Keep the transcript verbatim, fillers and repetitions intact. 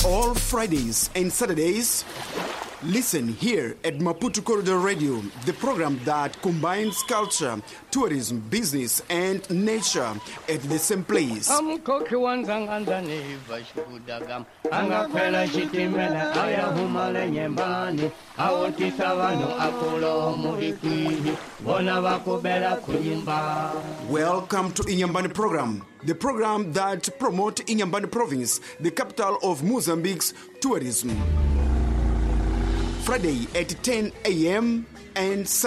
All Fridays and Saturdays, listen here at Maputo Corridor Radio, the program that combines culture, tourism, business, and nature at the same place. Welcome to Inyambani program, the program that promotes Inyambani province, the capital of Mozambique's tourism. Friday at ten a.m. and